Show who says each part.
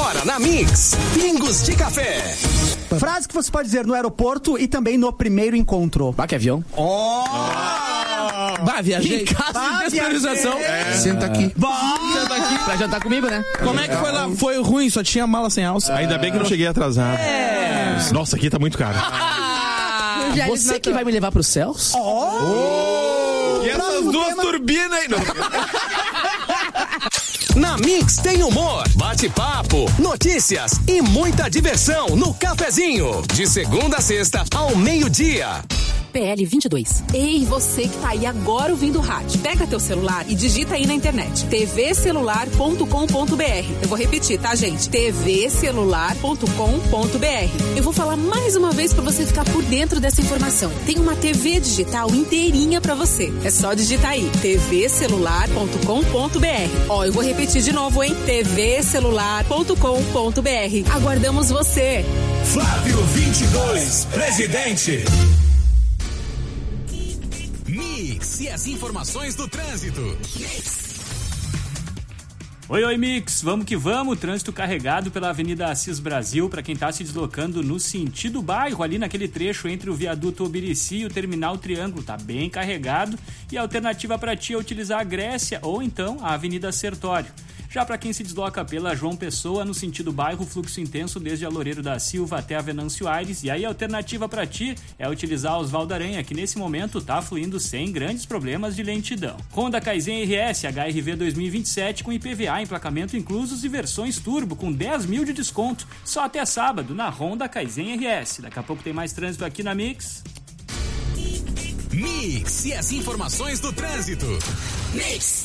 Speaker 1: Agora na Mix, Pingos de Café.
Speaker 2: Frase que você pode dizer no aeroporto e também no primeiro encontro.
Speaker 3: Bah, que avião. Bah, viajei.
Speaker 4: Em caso de desprorização.
Speaker 3: Senta aqui.
Speaker 4: Senta aqui.
Speaker 3: Pra jantar comigo, né?
Speaker 4: Como é que foi lá? Foi ruim, só tinha mala sem alça.
Speaker 5: Ainda bem que não cheguei atrasado. Nossa, aqui tá muito caro.
Speaker 3: Você que vai me levar pros céus?
Speaker 5: E essas duas turbinas aí. Não.
Speaker 1: Na Mix tem humor, bate-papo, notícias e muita diversão no cafezinho. De segunda a sexta ao meio-dia.
Speaker 6: PL 22. Ei, você que tá aí agora ouvindo o rádio. Pega teu celular e digita aí na internet. tvcelular.com.br. Eu vou repetir, tá, gente? tvcelular.com.br. Eu vou falar mais uma vez pra você ficar por dentro dessa informação. Tem uma TV digital inteirinha pra você. É só digitar aí. tvcelular.com.br. Ó, eu vou repetir de novo, hein? tvcelular.com.br. Aguardamos você.
Speaker 1: Flávio 22, presidente. Mix e as informações do trânsito.
Speaker 7: Oi, Mix, vamos que vamos, trânsito carregado pela Avenida Assis Brasil, para quem está se deslocando no sentido bairro, ali naquele trecho entre o viaduto Obirici e o terminal Triângulo, tá bem carregado, e a alternativa para ti é utilizar a Grécia ou então a Avenida Sertório. Já para quem se desloca pela João Pessoa, no sentido bairro, fluxo intenso desde a Loureiro da Silva até a Venâncio Aires. E aí a alternativa para ti é utilizar a Osvaldo Aranha, que nesse momento está fluindo sem grandes problemas de lentidão. Honda Kaizen RS HRV 2027 com IPVA, emplacamento inclusos e versões turbo com 10 mil de desconto. Só até sábado na Honda Kaizen RS. Daqui a pouco tem mais trânsito aqui na Mix.
Speaker 1: Mix e as informações do trânsito. Mix.